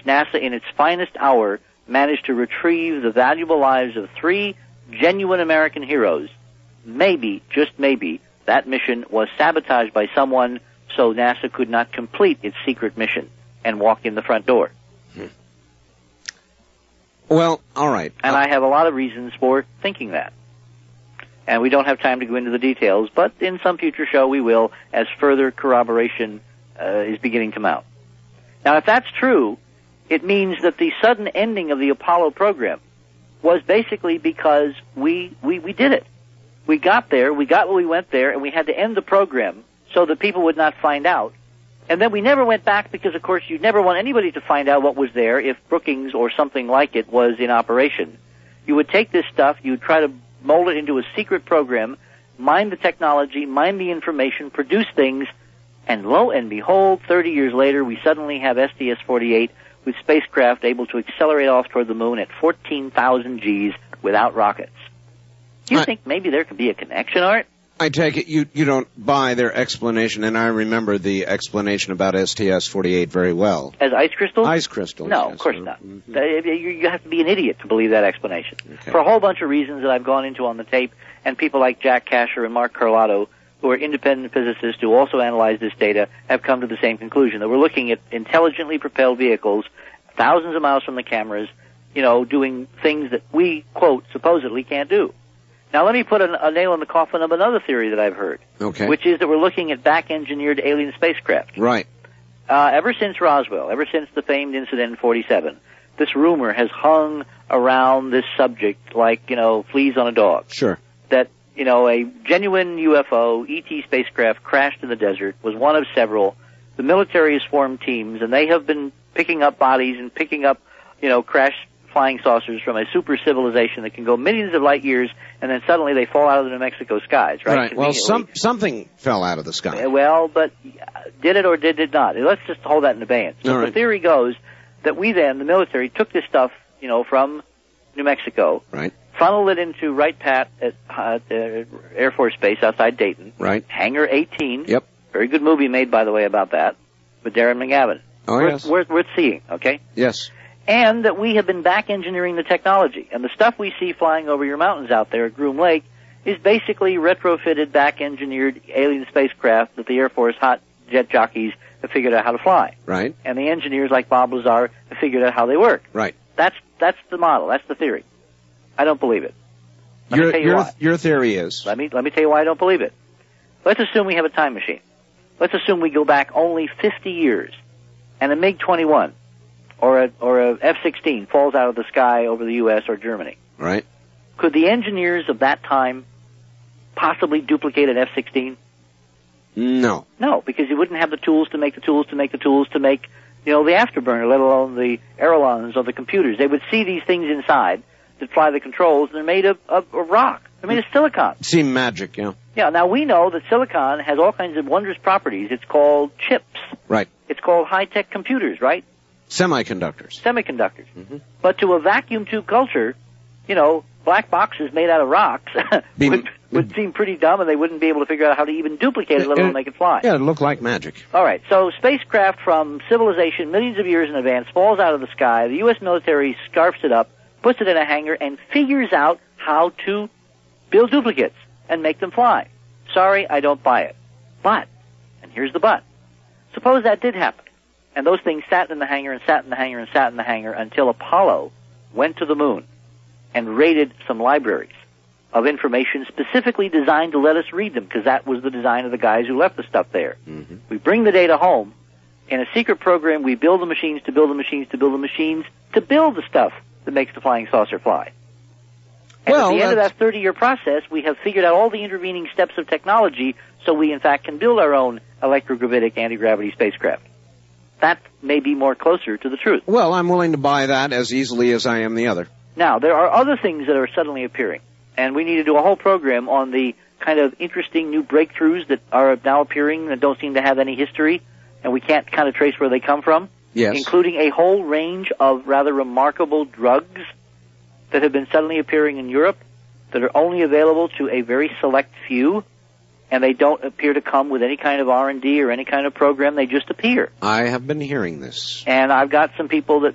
NASA in its finest hour managed to retrieve the valuable lives of 3 genuine American heroes, maybe, just maybe, that mission was sabotaged by someone so NASA could not complete its secret mission and walk in the front door. Well, all right. And I have a lot of reasons for thinking that. And we don't have time to go into the details, but in some future show we will, as further corroboration is beginning to mount. Now, if that's true, it means that the sudden ending of the Apollo program was basically because we did it. We got there, we got what we went there, and we had to end the program so that people would not find out. And then we never went back because, of course, you never want anybody to find out what was there if Brookings or something like it was in operation. You would take this stuff, you would try to mold it into a secret program, mine the technology, mine the information, produce things, and lo and behold, 30 years later, we suddenly have STS-48 with spacecraft able to accelerate off toward the moon at 14,000 Gs without rockets. Do you think maybe there could be a connection, Art? I take it you don't buy their explanation, and I remember the explanation about STS-48 very well. As ice crystals? Ice crystals. No, yes. of course not. You have to be an idiot to believe that explanation. Okay. For a whole bunch of reasons that I've gone into on the tape, and people like Jack Kasher and Mark Carlotto, who are independent physicists who also analyze this data, have come to the same conclusion, that we're looking at intelligently propelled vehicles, thousands of miles from the cameras, doing things that we, quote, supposedly can't do. Now, let me put a nail in the coffin of another theory that I've heard, which is that we're looking at back-engineered alien spacecraft. Right. Ever since Roswell, ever since the famed incident in 47, this rumor has hung around this subject like, fleas on a dog. Sure. That, a genuine UFO, ET spacecraft crashed in the desert, was one of several. The military has formed teams, and they have been picking up bodies and picking up, crashed flying saucers from a super civilization that can go millions of light years, and then suddenly they fall out of the New Mexico skies, right? Right. Well, something fell out of the sky. Well, but did it or did it not? Let's just hold that in abeyance. So the theory goes that we then, the military, took this stuff, from New Mexico, right, funneled it into Wright Pat at Air Force Base outside Dayton, right, Hangar 18. Yep. Very good movie made, by the way, about that, with Darren McGavin. Oh, yes. Worth seeing, okay? Yes. And that we have been back-engineering the technology. And the stuff we see flying over your mountains out there at Groom Lake is basically retrofitted, back-engineered alien spacecraft that the Air Force hot jet jockeys have figured out how to fly. Right. And the engineers like Bob Lazar have figured out how they work. Right. That's the model. That's the theory. I don't believe it. Let me tell you why. Your theory is? Let me tell you why I don't believe it. Let's assume we have a time machine. Let's assume we go back only 50 years, and a MiG-21 or a F-16 falls out of the sky over the U.S. or Germany. Right. Could the engineers of that time possibly duplicate an F-16? No. No, because you wouldn't have the tools to make the the afterburner, let alone the aerolons or the computers. They would see these things inside that fly the controls, and they're made of rock. They're made of silicon. Seem magic, yeah. Yeah, now we know that silicon has all kinds of wondrous properties. It's called chips. Right. It's called high-tech computers, right? Semiconductors. Mm-hmm. But to a vacuum tube culture, black boxes made out of rocks would seem pretty dumb, and they wouldn't be able to figure out how to even duplicate it, let alone make it fly. Yeah, it looked like magic. All right, so spacecraft from civilization millions of years in advance falls out of the sky. The U.S. military scarfs it up, puts it in a hangar, and figures out how to build duplicates and make them fly. Sorry, I don't buy it. But, and here's the but, suppose that did happen, and those things sat in the hangar and sat in the hangar and sat in the hangar until Apollo went to the moon and raided some libraries of information specifically designed to let us read them, because that was the design of the guys who left the stuff there. Mm-hmm. We bring the data home. In a secret program, we build the machines to build the machines to build the machines to build the stuff that makes the flying saucer fly. And at the end of that 30-year process, we have figured out all the intervening steps of technology, so we, in fact, can build our own electrogravitic anti-gravity spacecraft. That may be more closer to the truth. Well, I'm willing to buy that as easily as I am the other. Now, there are other things that are suddenly appearing, and we need to do a whole program on the kind of interesting new breakthroughs that are now appearing that don't seem to have any history, and we can't kind of trace where they come from. Yes. Including a whole range of rather remarkable drugs that have been suddenly appearing in Europe that are only available to a very select few, and they don't appear to come with any kind of R&D or any kind of program. They just appear. I have been hearing this. And I've got some people that